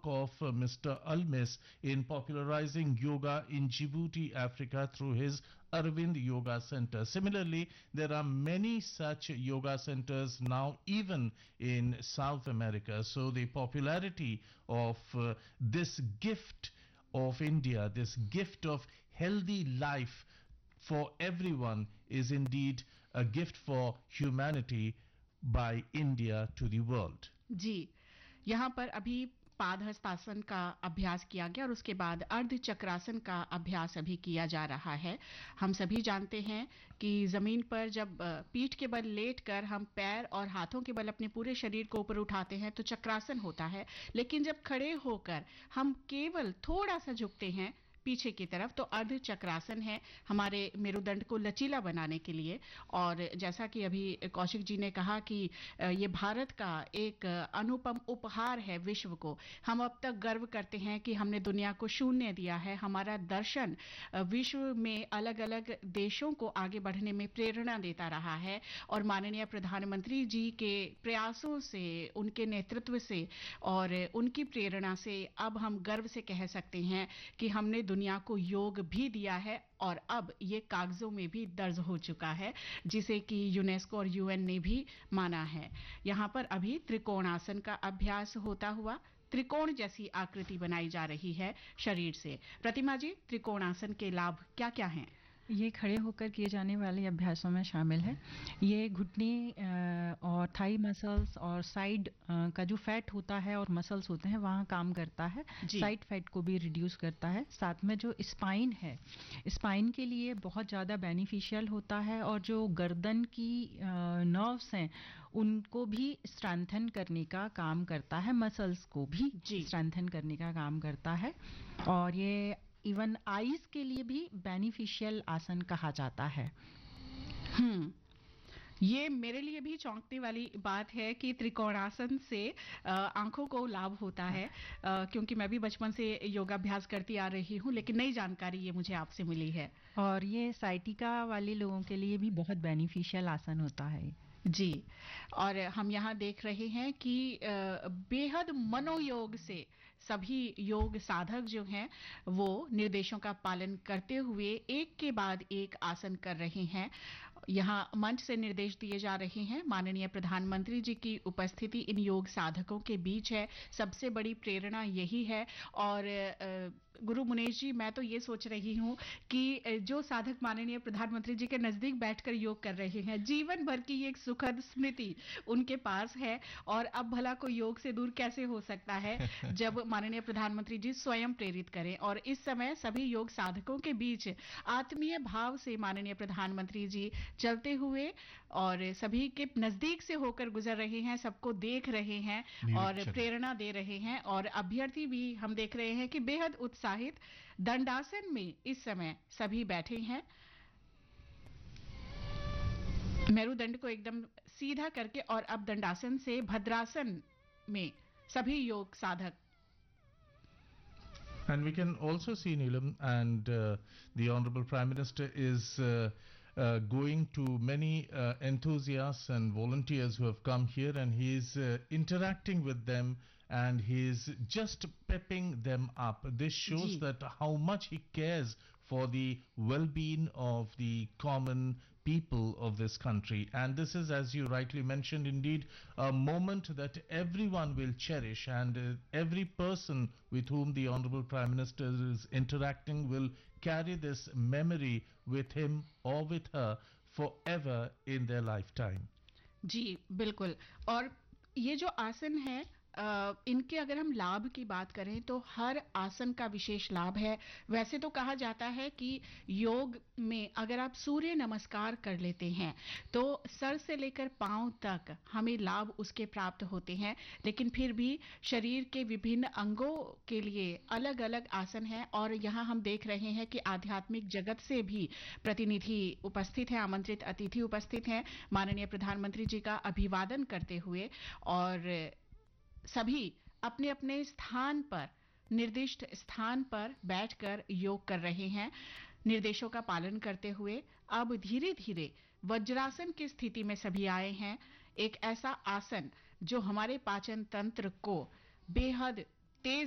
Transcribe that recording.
of Mr. Almis in popularizing yoga in Djibouti, Africa through his Arvind Yoga Center. Similarly, there are many such yoga centers now even in South America. So the popularity of this gift of India, this gift of healthy life for everyone is indeed a gift for humanity by India to the world. जी, यहाँ पर अभी पादहस्तासन का अभ्यास किया गया और उसके बाद अर्ध चक्रासन का अभ्यास अभी किया जा रहा है। हम सभी जानते हैं कि जमीन पर जब पीठ के बल लेटकर हम पैर और हाथों के बल अपने पूरे शरीर को ऊपर उठाते हैं तो चक्रासन होता है, लेकिन जब खड़े होकर हम केवल थोड़ा सा झुकते हैं पीछे की तरफ तो अर्ध चक्रासन है हमारे मेरुदंड को लचीला बनाने के लिए। और जैसा कि अभी कौशिक जी ने कहा कि ये भारत का एक अनुपम उपहार है विश्व को। हम अब तक गर्व करते हैं कि हमने दुनिया को शून्य दिया है। हमारा दर्शन विश्व में अलग अलग देशों को आगे बढ़ने में प्रेरणा देता रहा है और माननीय प्रधानमंत्री जी के प्रयासों से, उनके नेतृत्व से और उनकी प्रेरणा से अब हम गर्व से कह सकते हैं कि हमने दुनिया को योग भी दिया है और अब ये कागजों में भी दर्ज हो चुका है, जिसे कि यूनेस्को और यूएन ने भी माना है। यहाँ पर अभी त्रिकोणासन का अभ्यास होता हुआ त्रिकोण जैसी आकृति बनाई जा रही है शरीर से। प्रतिमा जी, त्रिकोणासन के लाभ क्या-क्या हैं? ये खड़े होकर किए जाने वाले अभ्यासों में शामिल है। ये घुटने और थाई मसल्स और साइड का जो फैट होता है और मसल्स होते हैं वहाँ काम करता है। साइड फैट को भी रिड्यूस करता है। साथ में जो स्पाइन है, स्पाइन के लिए बहुत ज़्यादा बेनिफिशियल होता है और जो गर्दन की नर्व्स हैं उनको भी स्ट्रेंथन करने का काम करता है, मसल्स को भी स्ट्रेंथन करने का काम करता है। और ये इवन आईज के लिए भी बेनिफिशियल आसन कहा जाता है। ये मेरे लिए भी चौंकने वाली बात है कि त्रिकोणासन से आंखों को लाभ होता है, क्योंकि मैं भी बचपन से योगाभ्यास करती आ रही हूँ, लेकिन नई जानकारी ये मुझे आपसे मिली है। और ये साइटिका वाले लोगों के लिए भी बहुत बेनिफिशियल आसन होता है जी। और हम यहाँ देख रहे हैं कि बेहद मनोयोग से सभी योग साधक जो हैं वो निर्देशों का पालन करते हुए एक के बाद एक आसन कर रहे हैं। यहाँ मंच से निर्देश दिए जा रहे हैं। माननीय प्रधानमंत्री जी की उपस्थिति इन योग साधकों के बीच है। सबसे बड़ी प्रेरणा यही है। और गुरु मुनेश जी, मैं तो ये सोच रही हूँ कि जो साधक माननीय प्रधानमंत्री जी के नजदीक बैठकर योग कर रहे हैं, जीवन भर की एक सुखद स्मृति उनके पास है। और अब भला कोई योग से दूर कैसे हो सकता है जब माननीय प्रधानमंत्री जी स्वयं प्रेरित करें। और इस समय सभी योग साधकों के बीच आत्मीय भाव से माननीय प्रधानमंत्री जी चलते हुए और सभी के नजदीक से होकर गुजर रहे हैं, सबको देख रहे हैं और प्रेरणा दे रहे हैं। और अभ्यर्थी भी हम देख रहे हैं कि बेहद उत्साहित दंडासन में इस समय सभी बैठे हैं, मेरुदंड को एकदम सीधा करके। और अब दंडासन से भद्रासन में सभी योग साधक। And we can also see, Neelam, and the Honorable Prime Minister is going to many enthusiasts and volunteers who have come here, and he is interacting with them and he is just pepping them up. This shows that how much he cares for the well-being of the common people of this country. And this is, as you rightly mentioned, indeed a moment that everyone will cherish, and every person with whom the Honorable Prime Minister is interacting will carry this memory with him or with her forever in their lifetime. जी बिल्कुल। और ये जो आसन है इनके अगर हम लाभ की बात करें तो हर आसन का विशेष लाभ है। वैसे तो कहा जाता है कि योग में अगर आप सूर्य नमस्कार कर लेते हैं तो सर से लेकर पांव तक हमें लाभ उसके प्राप्त होते हैं, लेकिन फिर भी शरीर के विभिन्न अंगों के लिए अलग अलग आसन हैं। और यहाँ हम देख रहे हैं कि आध्यात्मिक जगत से भी प्रतिनिधि उपस्थित हैं, आमंत्रित अतिथि उपस्थित हैं माननीय प्रधानमंत्री जी का अभिवादन करते हुए। और सभी अपने अपने स्थान पर, निर्दिष्ट स्थान पर बैठकर योग कर रहे हैं निर्देशों का पालन करते हुए। अब धीरे धीरे वज्रासन की स्थिति में सभी आए हैं, एक ऐसा आसन जो हमारे पाचन तंत्र को बेहद